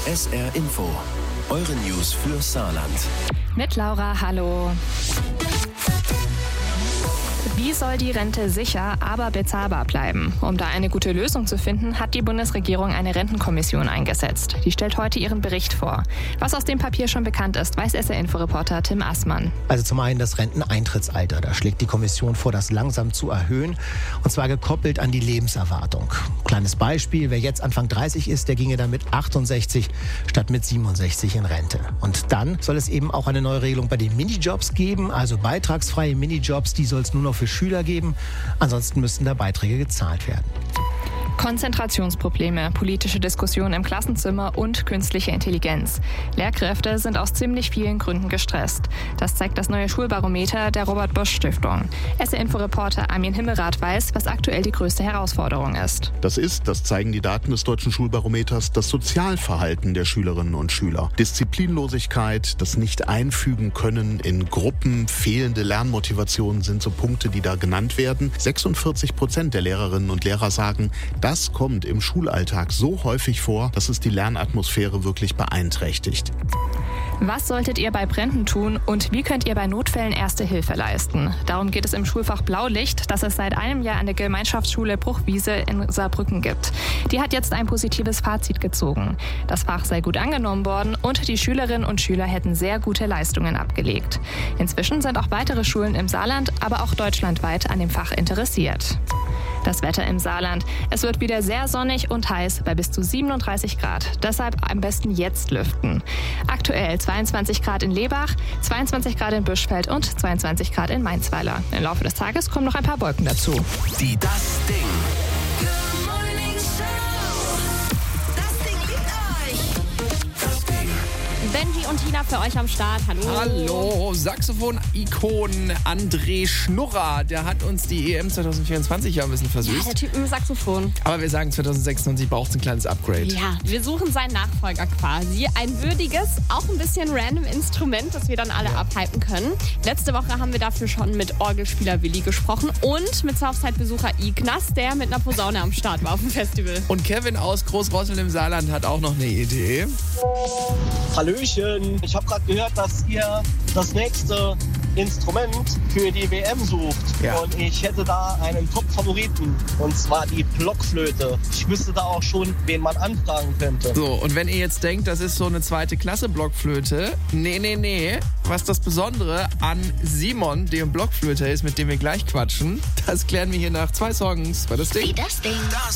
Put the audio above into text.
SR Info. Eure News für Saarland. Mit Laura, hallo. Wie soll die Rente sicher, aber bezahlbar bleiben? Um da eine gute Lösung zu finden, hat die Bundesregierung eine Rentenkommission eingesetzt. Die stellt heute ihren Bericht vor. Was aus dem Papier schon bekannt ist, weiß SR-Inforeporter Tim Assmann. Also zum einen das Renteneintrittsalter. Da schlägt die Kommission vor, das langsam zu erhöhen. Und zwar gekoppelt an die Lebenserwartung. Kleines Beispiel, wer jetzt Anfang 30 ist, der ginge dann mit 68 statt mit 67 in Rente. Und dann soll es eben auch eine neue Regelung bei den Minijobs geben. Also beitragsfreie Minijobs, die soll es nur noch für Schüler geben. Ansonsten müssten da Beiträge gezahlt werden. Konzentrationsprobleme, politische Diskussionen im Klassenzimmer und künstliche Intelligenz. Lehrkräfte sind aus ziemlich vielen Gründen gestresst. Das zeigt das neue Schulbarometer der Robert-Bosch-Stiftung. SR-Inforeporter Armin Himmelrath weiß, was aktuell die größte Herausforderung ist. Das zeigen die Daten des deutschen Schulbarometers, das Sozialverhalten der Schülerinnen und Schüler. Disziplinlosigkeit, das Nicht-Einfügen können in Gruppen, fehlende Lernmotivation sind so Punkte, die da genannt werden. 46% der Lehrerinnen und Lehrer sagen, das kommt im Schulalltag so häufig vor, dass es die Lernatmosphäre wirklich beeinträchtigt. Was solltet ihr bei Bränden tun und wie könnt ihr bei Notfällen erste Hilfe leisten? Darum geht es im Schulfach Blaulicht, das es seit einem Jahr an der Gemeinschaftsschule Bruchwiese in Saarbrücken gibt. Die hat jetzt ein positives Fazit gezogen. Das Fach sei gut angenommen worden und die Schülerinnen und Schüler hätten sehr gute Leistungen abgelegt. Inzwischen sind auch weitere Schulen im Saarland, aber auch deutschlandweit an dem Fach interessiert. Das Wetter im Saarland. Es wird wieder sehr sonnig und heiß bei bis zu 37 Grad. Deshalb am besten jetzt lüften. Aktuell 22 Grad in Lebach, 22 Grad in Büschfeld und 22 Grad in Mainzweiler. Im Laufe des Tages kommen noch ein paar Wolken dazu. Die Das Ding. Benji und Tina für euch am Start. Hallo. Hallo, Saxophon-Ikon André Schnurrer. Der hat uns die EM 2024 ja ein bisschen versüßt. Ja, der Typ mit dem Saxophon. Aber wir sagen, 2026 braucht es ein kleines Upgrade. Ja, wir suchen seinen Nachfolger quasi. Ein würdiges, auch ein bisschen random Instrument, das wir dann alle abhypen können. Letzte Woche haben wir dafür schon mit Orgelspieler Willi gesprochen und mit Southside-Besucher Ignas, der mit einer Posaune am Start war auf dem Festival. Und Kevin aus Großrosseln im Saarland hat auch noch eine Idee. Hallöchen, ich habe gerade gehört, dass ihr das nächste Instrument für die WM sucht. Ja. Und ich hätte da einen Top-Favoriten, und zwar die Blockflöte. Ich wüsste da auch schon, wen man anfragen könnte. So, und wenn ihr jetzt denkt, das ist so eine zweite Klasse Blockflöte, nee. Was das Besondere an Simon, dem Blockflöter ist, mit dem wir gleich quatschen, das klären wir hier nach 2 Songs bei Das Ding. Das